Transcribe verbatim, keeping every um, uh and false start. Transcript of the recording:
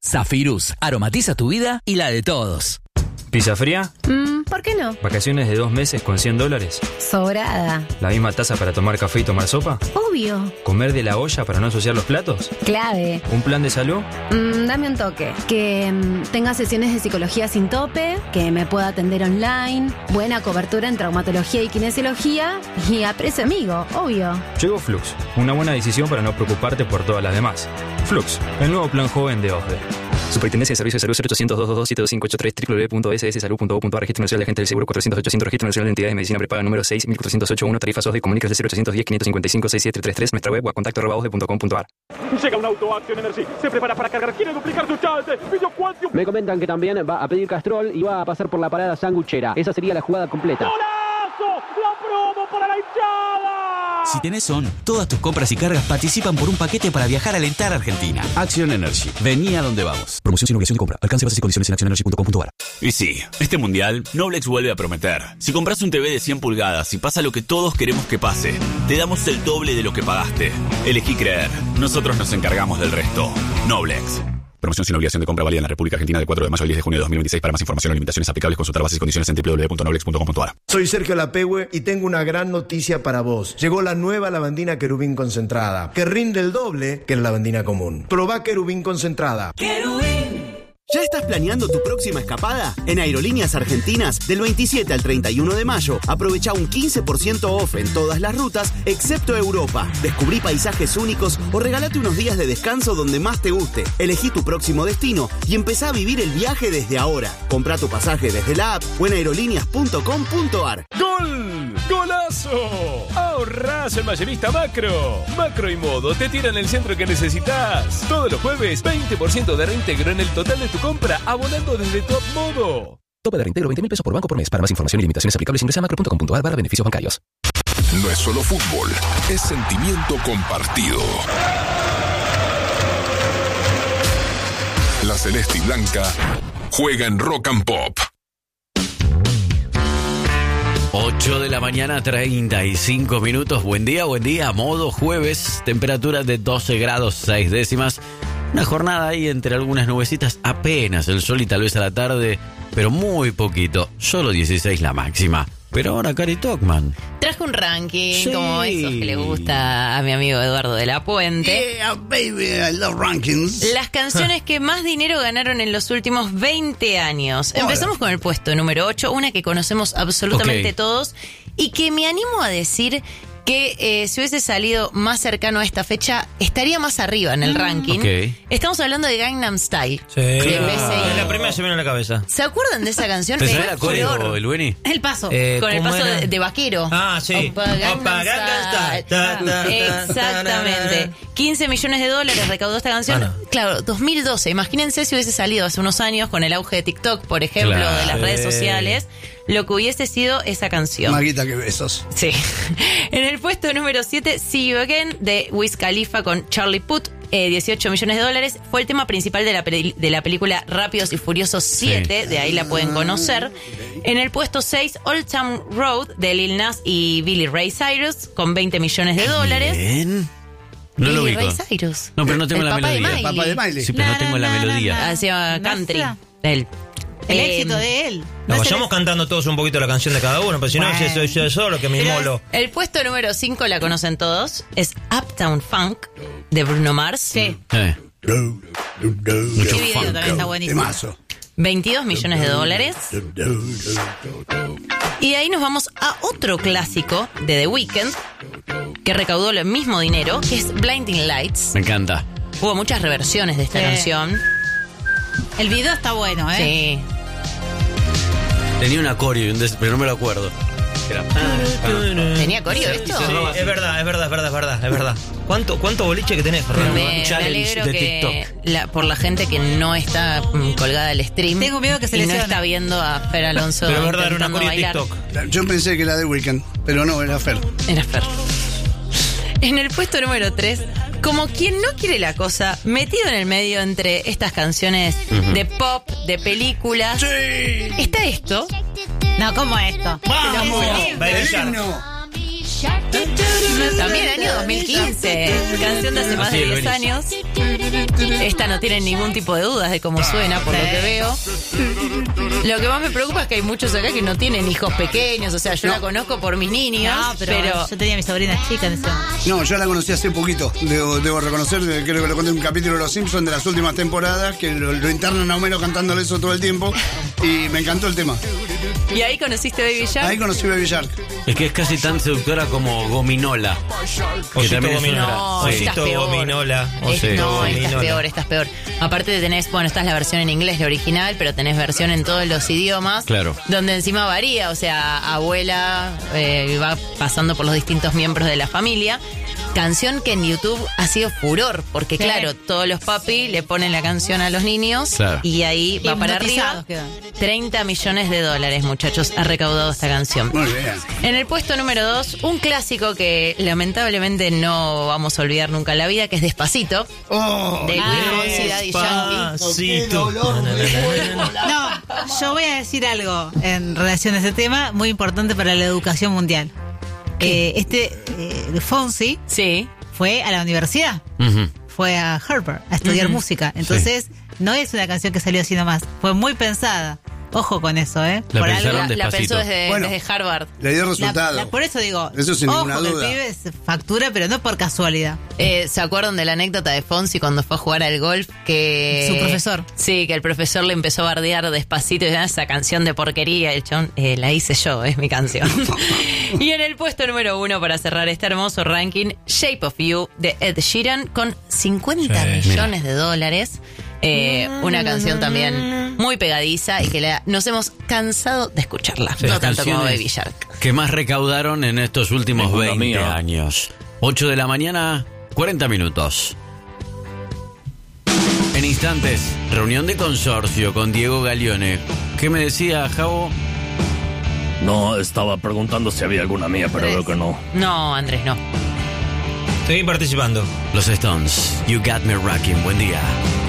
Zafirus aromatiza tu vida y la de todos. ¿Pizza fría? Mm, ¿por qué no? ¿Vacaciones de dos meses con cien dólares? Sobrada. ¿La misma taza para tomar café y tomar sopa? Obvio. ¿Comer de la olla para no ensuciar los platos? Clave. ¿Un plan de salud? Mm, dame un toque. Que mm, tenga sesiones de psicología sin tope, que me pueda atender online, buena cobertura en traumatología y kinesiología y a precio amigo, obvio. Llegó Flux, una buena decisión para no preocuparte por todas las demás. Flux, el nuevo plan joven de OSDE. Superintendencia de Servicios de Salud cero ochocientos, doscientos veintidós, siete dos cinco ocho tres, doble u doble u doble u punto s s salud punto gov punto a r, Registro Nacional de Agentes del Seguro cuatrocientos ochocientos, Registro Nacional de Entidades de Medicina Prepaga número seis mil cuatrocientos ochenta y uno, tarifas OSDE, comunicas de cero ochocientos diez, quinientos cincuenta y cinco, sesenta y siete treinta y tres, nuestra web o a contacto arroba osde punto com punto a r. Llega un auto Action Energy, se prepara para cargar, quiere duplicar su chance, Video Quantum. Me comentan que también va a pedir Castrol y va a pasar por la parada sanguchera. Esa sería la jugada completa. ¡Golazo! ¡La promo para la hinchada! Si tenés Son, todas tus compras y cargas participan por un paquete para viajar a alentar a Argentina. Action Energy. Vení a donde vamos. Promoción sin obligación de compra. Alcance, bases y condiciones en action energy punto com punto a r. Y sí, este mundial, Noblex vuelve a prometer. Si compras un T V de cien pulgadas y pasa lo que todos queremos que pase, te damos el doble de lo que pagaste. Elegí creer. Nosotros nos encargamos del resto. Noblex. Promoción sin obligación de compra válida en la República Argentina del cuatro de mayo al diez de junio de dos mil veintiséis. Para más información o limitaciones aplicables, consultar bases y condiciones en doble u doble u doble u punto noblex punto com punto a r. Soy Sergio Lapehue y tengo una gran noticia para vos. Llegó la nueva lavandina Querubín concentrada, que rinde el doble que la lavandina común. Probá Querubín concentrada. ¡Querubín! ¿Ya estás planeando tu próxima escapada? En Aerolíneas Argentinas, del veintisiete al treinta y uno de mayo, aprovecha un quince por ciento off en todas las rutas, excepto Europa. Descubrí paisajes únicos o regalate unos días de descanso donde más te guste. Elegí tu próximo destino y empezá a vivir el viaje desde ahora. Comprá tu pasaje desde la app o en aerolíneas punto com punto a r. ¡Gol! ¡Golazo! ¡Ahorrás el mayorista Macro! Macro y Modo te tiran el centro que necesitas. Todos los jueves, veinte por ciento de reintegro en el total de tu compra, abonando desde Top Modo. Tope de reintegro veinte mil pesos por banco por mes. Para más información y limitaciones aplicables ingresa a macro punto com punto a r barra beneficios bancarios. No es solo fútbol, es sentimiento compartido. La Celeste y Blanca juega en Rock and Pop. ocho de la mañana, treinta y cinco minutos. Buen día, buen día. Modo jueves, temperatura de doce grados seis décimas. Una jornada ahí entre algunas nubecitas, apenas el sol y tal vez a la tarde, pero muy poquito, solo dieciséis la máxima. Pero ahora, Cari Tocman. Traje un ranking, Sí. como esos que le gusta a mi amigo Eduardo de la Puente. Yeah, baby, I love rankings. Las canciones que más dinero ganaron en los últimos veinte años. Empezamos con el puesto número ocho, una que conocemos absolutamente Ok. todos y que me animo a decir que eh, si hubiese salido más cercano a esta fecha, estaría más arriba en el ranking. Ok. Estamos hablando de Gangnam Style. Sí. de B C I. Ah, la primera se me viene a la cabeza. ¿Se acuerdan de esa canción? ¿Pero Fue era furor. coreo, el Beni? El paso, Eh, con el ¿cómo paso era? de, de vaquero. Ah, sí. Opa, Gangnam Opa, Gangnam Style. Style. Ta, ta, ta, Exactamente. quince millones de dólares recaudó esta canción. Ah, no. Claro, dos mil doce. Imagínense si hubiese salido hace unos años con el auge de TikTok, por ejemplo, Claro. de las redes Sí. sociales, lo que hubiese sido esa canción. Maguita, que besos. Sí. En el puesto número siete, See You Again, de Wiz Khalifa con Charlie Puth, eh, dieciocho millones de dólares. Fue el tema principal de la, peli- de la película Rápidos y Furiosos siete, Sí. de ahí la pueden conocer. En el puesto seis, Old Town Road, de Lil Nas y Billy Ray Cyrus, con veinte millones de dólares. Bien. No lo Billy ubico. Ray Cyrus. No, pero no tengo El la papá de melodía. Miley. Papá de Miley. Sí, pero no tengo la melodía. Hacía country. Él. El Eh, éxito de él. No, No se vayamos cantando todos un poquito la canción de cada uno, pero si no, Bueno. yo soy yo solo que me inmolo. El puesto número cinco la conocen todos. Es Uptown Funk, de Bruno Mars. Sí. Eh. El video también está buenísimo. Temazo. veintidós millones de dólares. Y ahí nos vamos a otro clásico de The Weeknd, que recaudó el mismo dinero, que es Blinding Lights. Me encanta. Hubo muchas reversiones de esta Sí. canción. El video está bueno, ¿eh? Sí. Tenía un acorio, y un des- pero no me lo acuerdo. Era- ¿Tenía coreo esto? Sí, es verdad, es verdad, es verdad, es verdad, es verdad. ¿Cuánto, cuánto boliche que tenés, Fernando? Me, me challenge alegro de que TikTok. la- por la gente que no está mm, colgada al stream. Tengo miedo que se y no lesione. está viendo a Fer Alonso. Pero es verdad, era una intentando coreo bailar. TikTok. Yo pensé que era de Weekend, pero no, era Fer. Era Fer. En el puesto número tres, como quien no quiere la cosa, metido en el medio entre estas canciones Ujú. de pop, de películas, está esto. No, ¿cómo esto? ¡Vamos! Es el himno. Baby Shark. También año dos mil quince, canción de hace más de diez años. Esta no tiene ningún tipo de dudas de cómo suena, por lo que veo. Lo que más me preocupa es que hay muchos acá que no tienen hijos pequeños, o sea, yo la conozco por mis niños, No, pero, pero... yo tenía mis sobrinas chicas en ese momento. No, yo la conocí hace poquito, debo, debo reconocer, creo que lo conté en un capítulo de Los Simpsons de las últimas temporadas, que lo, lo internan a Homero cantándole eso todo el tiempo, y me encantó el tema. ¿Y ahí conociste Baby Shark? Ahí conocí Baby Shark. Es que es casi tan seductora como Gominola. Que Osito también es una- Gominola. No, Sí. esta es Osito peor. Gominola. Es- Osito no, esta es Gominola. peor, esta es peor. Aparte tenés, bueno, esta es la versión en inglés, la original, pero tenés versión en todos los idiomas. Claro. Donde encima varía, o sea, abuela eh, va pasando por los distintos miembros de la familia. Canción que en YouTube ha sido furor, porque Sí. claro, todos los papi le ponen la canción a los niños Claro. y ahí va para arriba. Hipnotizados quedan. treinta millones de dólares, muchachos, ha recaudado esta canción. Muy bien. En el puesto número dos, un clásico que lamentablemente no vamos a olvidar nunca en la vida, que es Despacito, Oh, de Luis Fonsi y Daddy Yankee. Despacito. No, yo voy a decir algo en relación a ese tema muy importante para la educación mundial. Eh, este eh, Fonsi Sí. fue a la universidad, Ujú. fue a Harvard a estudiar Ujú. música. Entonces, no es una canción que salió así nomás, fue muy pensada. Ojo con eso, ¿eh? La Por pensaron algo- La, la despacito. pensó desde, Bueno. desde Harvard. le dio la- resultado. la- por eso digo, Eso sin ojo ninguna que duda. el pibe es factura, pero no por casualidad. Eh, ¿Se acuerdan de la anécdota de Fonsi cuando fue a jugar al golf? Que Su profesor. Sí, que el profesor le empezó a bardear Despacito y decía, esa canción de porquería. El chabón, eh, la hice yo, es mi canción. Y en el puesto número uno, para cerrar este hermoso ranking, Shape of You de Ed Sheeran con cincuenta Sí. millones de dólares. Eh, una canción también muy pegadiza y que la- nos hemos cansado de escucharla. Sí, no las tanto como canciones Baby Shark. que más recaudaron en estos últimos Ninguna veinte mía. años. ocho de la mañana, cuarenta minutos. En instantes, reunión de consorcio con Diego Galione. ¿Qué me decía, Javo? No, estaba preguntando si había alguna mía, pero veo que no. No, Andrés, no. Estoy participando. Los Stones, You Got Me Rocking. Buen día.